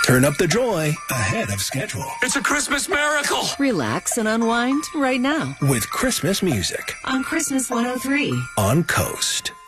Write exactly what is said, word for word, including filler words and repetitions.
Turn up the joy ahead of schedule. It's a Christmas miracle. Relax and unwind right now With Christmas music on Christmas one oh three on Coast.